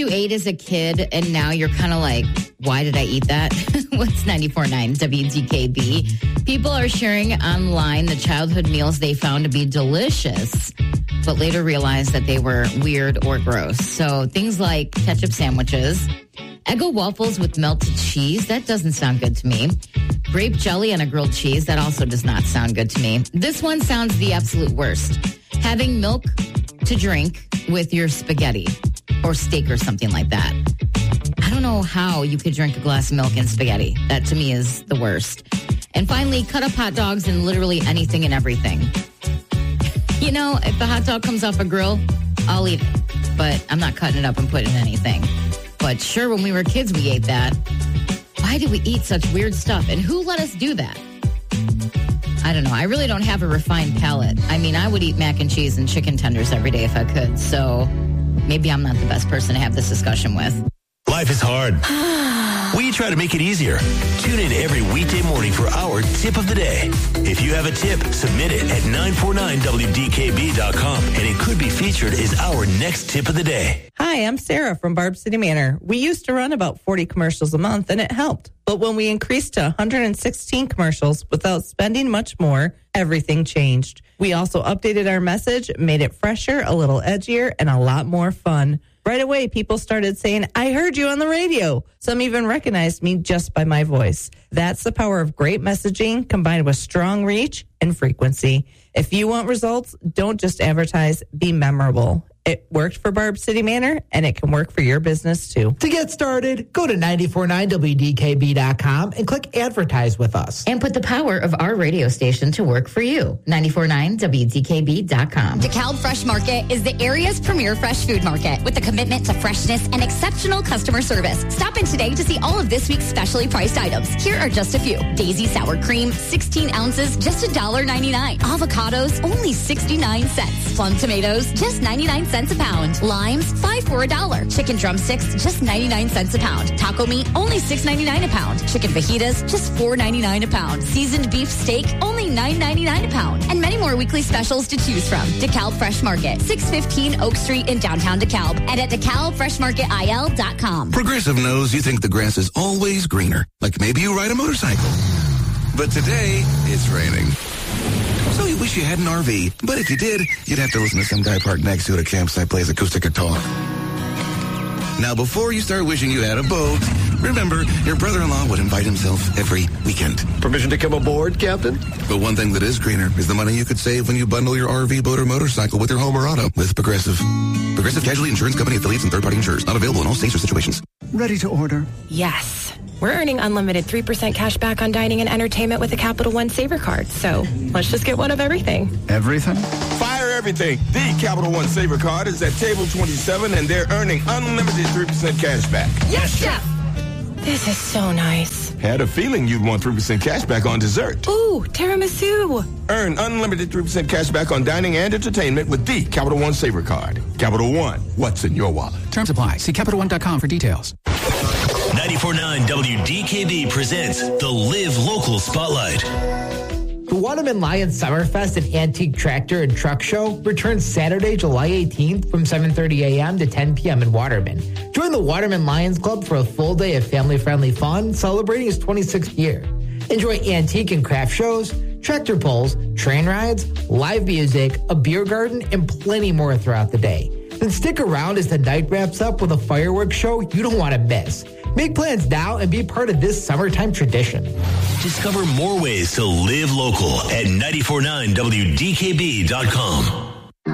you ate as a kid and now you're kind of like, why did I eat that? What's 94.9 WDKB? People are sharing online the childhood meals they found to be delicious, but later realized that they were weird or gross. So things like ketchup sandwiches, Eggo waffles with melted cheese, that doesn't sound good to me. Grape jelly on a grilled cheese, that also does not sound good to me. This one sounds the absolute worst. Having milk to drink with your spaghetti or steak or something like that. I don't know how you could drink a glass of milk and spaghetti. That to me is the worst. And finally, cut up hot dogs in literally anything and everything. You know, if the hot dog comes off a grill, I'll eat it. But I'm not cutting it up and putting it in anything. But sure, when we were kids, we ate that. Why did we eat such weird stuff? And who let us do that? I don't know. I really don't have a refined palate. I mean, I would eat mac and cheese and chicken tenders every day if I could. So maybe I'm not the best person to have this discussion with. Life is hard. We try to make it easier. Tune in every weekday morning for our tip of the day. If you have a tip, submit it at 949WDKB.com, and it could be featured as our next tip of the day. Hi, I'm Sarah from Barb City Manor. We used to run about 40 commercials a month, and it helped. But when we increased to 116 commercials without spending much more, everything changed. We also updated our message, made it fresher, a little edgier, and a lot more fun. Right away, people started saying, I heard you on the radio. Some even recognized me just by my voice. That's the power of great messaging combined with strong reach and frequency. If you want results, don't just advertise, be memorable. It worked for Barb City Manor, and it can work for your business, too. To get started, go to 949WDKB.com and click Advertise with us. And put the power of our radio station to work for you. 949WDKB.com. DeKalb Fresh Market is the area's premier fresh food market with a commitment to freshness and exceptional customer service. Stop in today to see all of this week's specially priced items. Here are just a few. Daisy sour cream, 16 ounces, just $1.99. Avocados, only 69 cents. Plum tomatoes, just 99 cents a pound. Limes, 5 for $1. Chicken drumsticks, just 99 cents a pound. Taco meat, only $6.99 a pound. Chicken fajitas, just $4.99 a pound. Seasoned beef steak, only $9.99 a pound. And many more weekly specials to choose from. DeKalb Fresh Market, 615 Oak Street in downtown DeKalb, and at DeKalbFreshMarketIL.com. Progressive knows you think the grass is always greener, like maybe you ride a motorcycle. But today, it's raining. So you wish you had an RV, but if you did, you'd have to listen to some guy parked next to it at a campsite plays acoustic guitar. Now, before you start wishing you had a boat, remember, your brother-in-law would invite himself every weekend. Permission to come aboard, Captain? But one thing that is greener is the money you could save when you bundle your RV, boat, or motorcycle with your home or auto with Progressive. Progressive Casualty Insurance Company affiliates and third-party insurers. Not available in all states or situations. Ready to order? Yes. We're earning unlimited 3% cash back on dining and entertainment with the Capital One Saver card. So let's just get one of everything. Everything? Fire everything. The Capital One Saver card is at table 27, and they're earning unlimited 3% cash back. Yes, Chef! This is so nice. Had a feeling you'd want 3% cash back on dessert. Ooh, tiramisu. Earn unlimited 3% cash back on dining and entertainment with the Capital One Saver card. Capital One, what's in your wallet? Terms apply. See CapitalOne.com for details. 94.9 WDKB presents the Live Local Spotlight. The Waterman Lions Summerfest and Antique Tractor and Truck Show returns Saturday, July 18th from 7:30 a.m. to 10 p.m. in Waterman. Join the Waterman Lions Club for a full day of family-friendly fun celebrating its 26th year. Enjoy antique and craft shows, tractor pulls, train rides, live music, a beer garden, and plenty more throughout the day. Then stick around as the night wraps up with a fireworks show you don't want to miss. Make plans now and be part of this summertime tradition. Discover more ways to live local at 94.9WDKB.com.